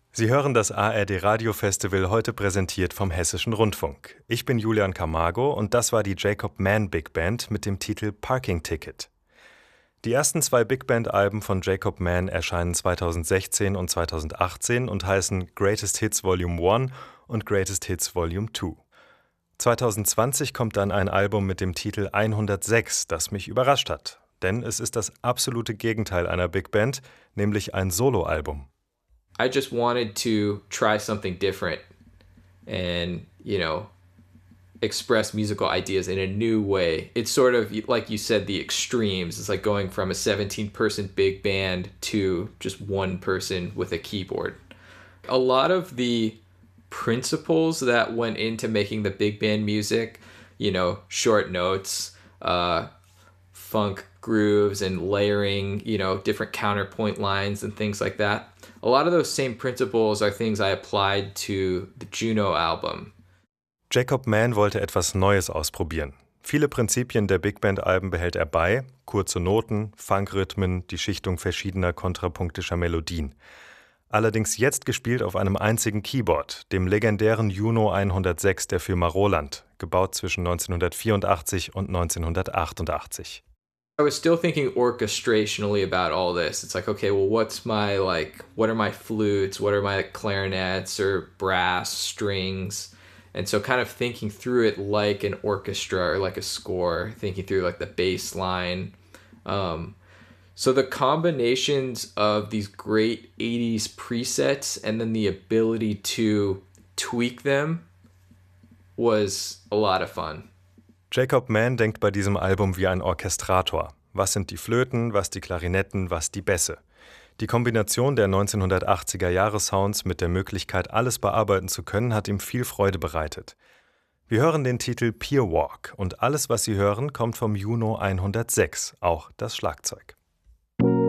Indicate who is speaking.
Speaker 1: Sie hören das ARD Radiofestival, heute präsentiert vom Hessischen Rundfunk. Ich bin Julian Camargo und das war die Jacob Mann Big Band mit dem Titel Parking Ticket. Die ersten 2 Big Band-Alben von Jacob Mann erscheinen 2016 und 2018 und heißen Greatest Hits Volume 1 und Greatest Hits Volume 2. 2020 kommt dann ein Album mit dem Titel 106, das mich überrascht hat. Denn es ist das absolute Gegenteil einer Big Band, nämlich ein Soloalbum.
Speaker 2: I just wanted to try something different and, express musical ideas in a new way. It's sort of, like you said, the extremes. It's like going from a 17-person big band to just one person with a keyboard. A lot of the principles that went into making the big band music, short notes, funk grooves and layering, different counterpoint lines and things like that. A lot of those same principles are things I applied to the Juno album.
Speaker 1: Jacob Mann wollte etwas Neues ausprobieren. Viele Prinzipien der Big Band-Alben behält er bei: kurze Noten, Funkrhythmen, die Schichtung verschiedener kontrapunktischer Melodien. Allerdings jetzt gespielt auf einem einzigen Keyboard, dem legendären Juno 106 der Firma Roland, gebaut zwischen 1984 und 1988.
Speaker 2: I was still thinking orchestrationally about all this. It's like, okay, well, what are my flutes? What are my clarinets or brass strings? And so kind of thinking through it like an orchestra or like a score, thinking through like the bass line. So the combinations of these great 80s presets and then the ability to tweak them was a lot of fun.
Speaker 1: Jacob Mann denkt bei diesem Album wie ein Orchestrator. Was sind die Flöten, was die Klarinetten, was die Bässe? Die Kombination der 1980er-Jahre-Sounds mit der Möglichkeit, alles bearbeiten zu können, hat ihm viel Freude bereitet. Wir hören den Titel Pier Walk und alles, was Sie hören, kommt vom Juno 106, auch das Schlagzeug.